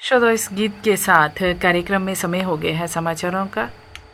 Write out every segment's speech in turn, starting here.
श्रोताओ, इस गीत के साथ कार्यक्रम में समय हो गया है समाचारों का।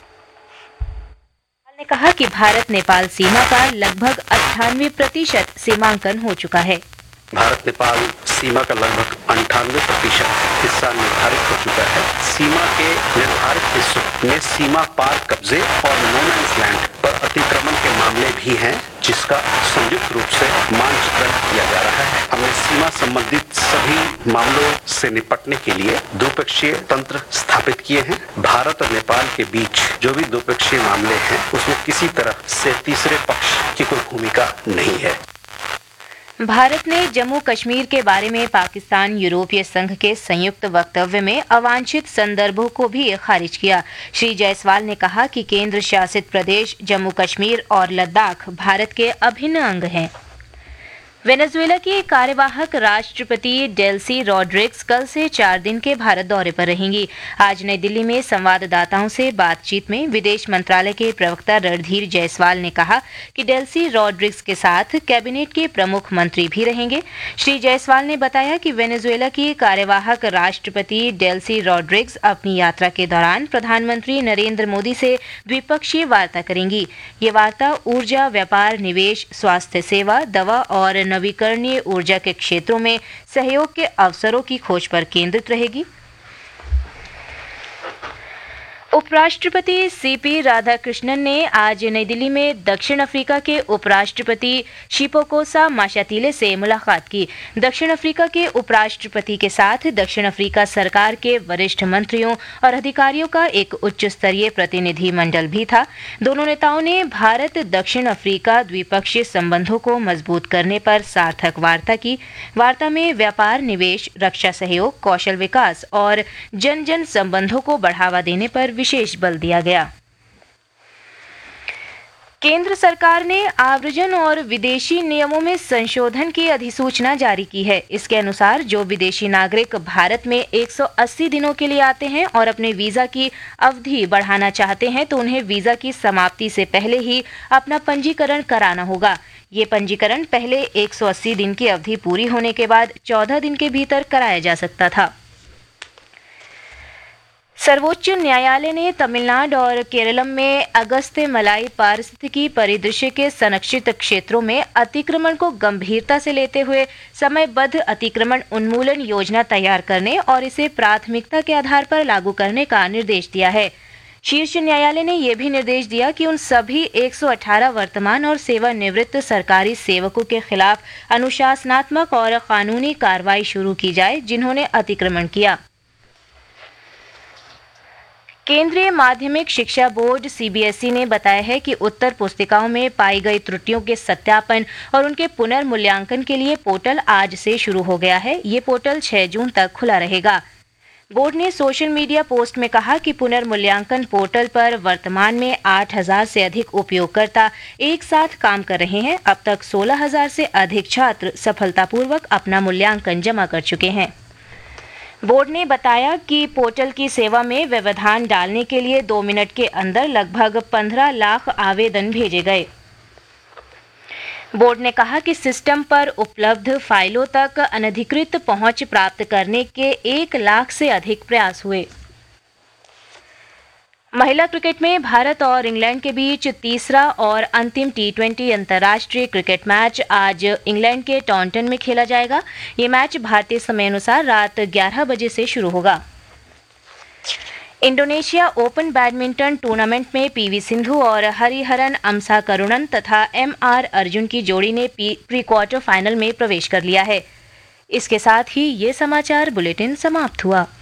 ने कहा कि भारत नेपाल सीमा का लगभग 98% सीमांकन हो चुका है। भारत नेपाल सीमा का लगभग 98% हिस्सा निर्धारित हो चुका है। सीमा के निर्धारित हिस्सों में सीमा पार कब्जे और नो मैंस लैंड पर अतिक्रमण के मामले भी हैं, जिसका संयुक्त रूप से मानचित्रण किया जा रहा है। हमने सीमा संबंधित सभी मामलों से निपटने के लिए द्विपक्षीय तंत्र स्थापित किए हैं। भारत और नेपाल के बीच जो भी द्विपक्षीय मामले हैं, उसमें किसी तरह से तीसरे पक्ष की कोई भूमिका नहीं है। भारत ने जम्मू कश्मीर के बारे में पाकिस्तान यूरोपीय संघ के संयुक्त वक्तव्य में अवांछित संदर्भों को भी खारिज किया। श्री जायसवाल ने कहा कि केंद्र शासित प्रदेश जम्मू कश्मीर और लद्दाख भारत के अभिन्न अंग हैं। वेनेजुएला की कार्यवाहक राष्ट्रपति डेल्सी रॉड्रिग्स कल से 4 दिन के भारत दौरे पर रहेंगी। आज नई दिल्ली में संवाददाताओं से बातचीत में विदेश मंत्रालय के प्रवक्ता रणधीर जायसवाल ने कहा कि डेल्सी रॉड्रिग्स के साथ कैबिनेट के प्रमुख मंत्री भी रहेंगे। श्री जायसवाल ने बताया कि वेनेजुएला की कार्यवाहक राष्ट्रपति डेल्सी रॉड्रिग्स अपनी यात्रा के दौरान प्रधानमंत्री नरेंद्र मोदी से द्विपक्षीय वार्ता करेंगी। ये वार्ता ऊर्जा, व्यापार, निवेश, स्वास्थ्य सेवा, दवा और नवीकरणीय ऊर्जा के क्षेत्रों में सहयोग के अवसरों की खोज पर केंद्रित रहेगी। उपराष्ट्रपति सीपी राधाकृष्णन ने आज नई दिल्ली में दक्षिण अफ्रीका के उपराष्ट्रपति शिपोकोसा माशातिले से मुलाकात की। दक्षिण अफ्रीका के उपराष्ट्रपति के साथ दक्षिण अफ्रीका सरकार के वरिष्ठ मंत्रियों और अधिकारियों का एक उच्च स्तरीय प्रतिनिधि मंडल भी था। दोनों नेताओं ने भारत दक्षिण अफ्रीका द्विपक्षीय संबंधों को मजबूत करने पर सार्थक वार्ता की। वार्ता में व्यापार, निवेश, रक्षा सहयोग, कौशल विकास और जन जन संबंधों को बढ़ावा देने पर विशेष बल दिया गया। केंद्र सरकार ने आव्रजन और विदेशी नियमों में संशोधन की अधिसूचना जारी की है। इसके अनुसार जो विदेशी नागरिक भारत में 180 दिनों के लिए आते हैं और अपने वीजा की अवधि बढ़ाना चाहते हैं, तो उन्हें वीजा की समाप्ति से पहले ही अपना पंजीकरण कराना होगा। ये पंजीकरण पहले 180 दिन की अवधि पूरी होने के बाद 14 दिन के भीतर कराया जा सकता था। सर्वोच्च न्यायालय ने तमिलनाडु और केरलम में अगस्त्यमलाई पारिस्थितिकी परिदृश्य के संरक्षित क्षेत्रों में अतिक्रमण को गंभीरता से लेते हुए समयबद्ध अतिक्रमण उन्मूलन योजना तैयार करने और इसे प्राथमिकता के आधार पर लागू करने का निर्देश दिया है। शीर्ष न्यायालय ने यह भी निर्देश दिया कि उन सभी 118 वर्तमान और सेवानिवृत्त सरकारी सेवकों के खिलाफ अनुशासनात्मक और कानूनी कार्रवाई शुरू की जाए जिन्होंने अतिक्रमण किया। केंद्रीय माध्यमिक शिक्षा बोर्ड सीबीएसई ने बताया है कि उत्तर पुस्तिकाओं में पाई गई त्रुटियों के सत्यापन और उनके पुनर्मूल्यांकन के लिए पोर्टल आज से शुरू हो गया है। ये पोर्टल 6 जून तक खुला रहेगा। बोर्ड ने सोशल मीडिया पोस्ट में कहा कि पुनर्मूल्यांकन पोर्टल पर वर्तमान में 8,000 से अधिक उपयोगकर्ता एक साथ काम कर रहे हैं। अब तक 16,000 से अधिक छात्र सफलतापूर्वक अपना मूल्यांकन जमा कर चुके हैं। बोर्ड ने बताया कि पोर्टल की सेवा में व्यवधान डालने के लिए 2 मिनट के अंदर लगभग 15 लाख आवेदन भेजे गए। बोर्ड ने कहा कि सिस्टम पर उपलब्ध फाइलों तक अनधिकृत पहुंच प्राप्त करने के 1 लाख से अधिक प्रयास हुए। महिला क्रिकेट में भारत और इंग्लैंड के बीच तीसरा और अंतिम T20 अंतर्राष्ट्रीय क्रिकेट मैच आज इंग्लैंड के टॉन्टन में खेला जाएगा। ये मैच भारतीय समय अनुसार रात 11 बजे से शुरू होगा। इंडोनेशिया ओपन बैडमिंटन टूर्नामेंट में पीवी सिंधु और हरिहरन अम्साकरुणन तथा MR अर्जुन की जोड़ी ने प्री क्वार्टर फाइनल में प्रवेश कर लिया है। इसके साथ ही ये समाचार बुलेटिन समाप्त हुआ।